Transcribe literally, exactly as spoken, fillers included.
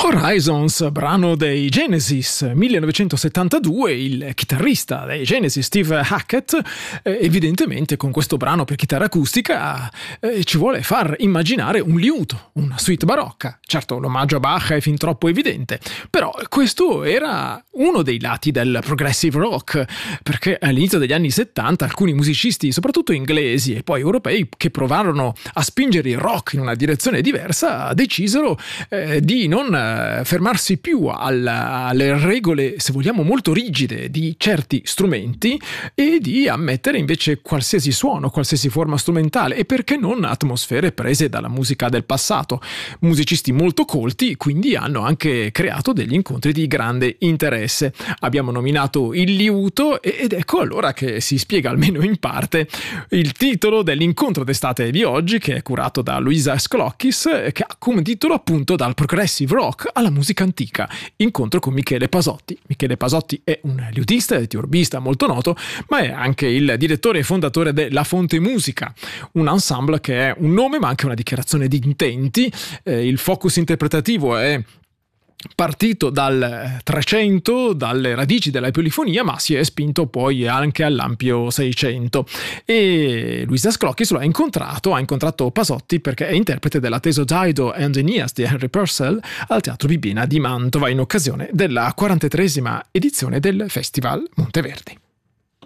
Horizons, brano dei Genesis, millenovecentosettantadue. Il chitarrista dei Genesis, Steve Hackett, eh, evidentemente con questo brano per chitarra acustica eh, ci vuole far immaginare un liuto, una suite barocca. Certo, l'omaggio a Bach è fin troppo evidente, però questo era uno dei lati del progressive rock, perché all'inizio degli anni settanta alcuni musicisti, soprattutto inglesi e poi europei, che provarono a spingere il rock in una direzione diversa, decisero eh, di non eh, fermarsi più alla, alle regole, se vogliamo, molto rigide di certi strumenti e di ammettere invece qualsiasi suono, qualsiasi forma strumentale e perché non atmosfere prese dalla musica del passato. Musicisti molto colti quindi hanno anche creato degli incontri di grande interesse. Abbiamo nominato il liuto ed ecco allora che si spiega almeno in parte il titolo dell'incontro d'estate di oggi, che è curato da Luisa Sclocchis, che ha come titolo appunto Dal progressive rock alla musica antica, incontro con Michele Pasotti. Michele Pasotti è un liutista e tiorbista molto noto, ma è anche il direttore e fondatore della Fonte Musica, un ensemble che è un nome ma anche una dichiarazione di intenti. Eh, il focus interpretativo è partito dal trecento, dalle radici della polifonia, ma si è spinto poi anche all'ampio seicento. E Luisa Sclocchis lo ha incontrato, ha incontrato Pasotti perché è interprete della Teso Dido and Aeneas di Henry Purcell al Teatro Bibina di Mantova in occasione della quarantatreesima edizione del Festival Monteverdi.